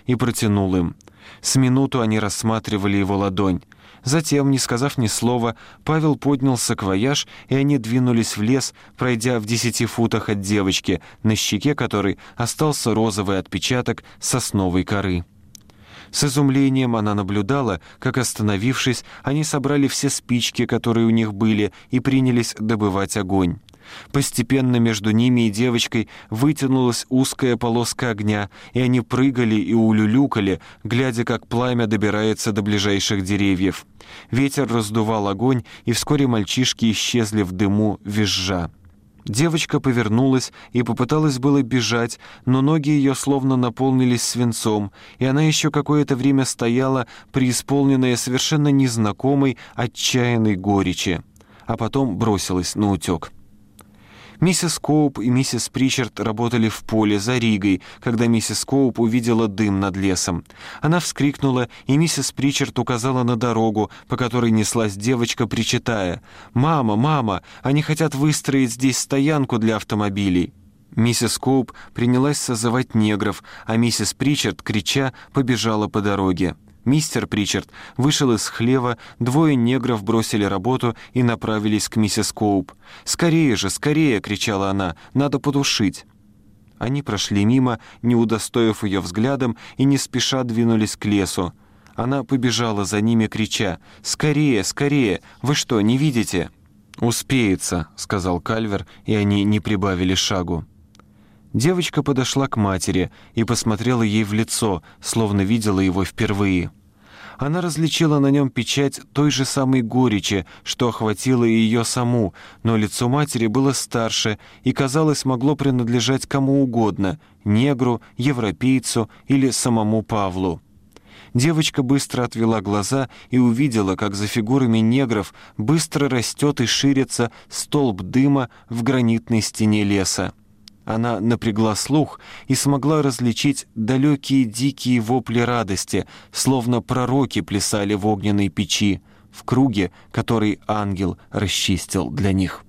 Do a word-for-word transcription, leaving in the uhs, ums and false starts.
и протянул им. С минуту они рассматривали его ладонь. Затем, не сказав ни слова, Павел поднял саквояж, и они двинулись в лес, пройдя в десяти футах от девочки, на щеке которой остался розовый отпечаток сосновой коры. С изумлением она наблюдала, как, остановившись, они собрали все спички, которые у них были, и принялись добывать огонь. Постепенно между ними и девочкой вытянулась узкая полоска огня, и они прыгали и улюлюкали, глядя, как пламя добирается до ближайших деревьев. Ветер раздувал огонь, и вскоре мальчишки исчезли в дыму, визжа. Девочка повернулась и попыталась было бежать, но ноги ее словно наполнились свинцом, и она еще какое-то время стояла, преисполненная совершенно незнакомой, отчаянной горечи, а потом бросилась наутек. Миссис Коуп и миссис Причард работали в поле за Ригой, когда миссис Коуп увидела дым над лесом. Она вскрикнула, и миссис Причард указала на дорогу, по которой неслась девочка, причитая: «Мама, мама, они хотят выстроить здесь стоянку для автомобилей». Миссис Коуп принялась созывать негров, а миссис Причард, крича, побежала по дороге. Мистер Причард вышел из хлева, двое негров бросили работу и направились к миссис Коуп. «Скорее же, скорее!» — кричала она. «Надо потушить!» Они прошли мимо, не удостоив ее взглядом, и не спеша двинулись к лесу. Она побежала за ними, крича: «Скорее, скорее! Вы что, не видите?» «Успеется», — сказал Кальвер, и они не прибавили шагу. Девочка подошла к матери и посмотрела ей в лицо, словно видела его впервые. Она различила на нем печать той же самой горечи, что охватила и ее саму, но лицо матери было старше и, казалось, могло принадлежать кому угодно — негру, европейцу или самому Павлу. Девочка быстро отвела глаза и увидела, как за фигурами негров быстро растет и ширится столб дыма в гранитной стене леса. Она напрягла слух и смогла различить далекие дикие вопли радости, словно пророки плясали в огненной печи, в круге, который ангел расчистил для них.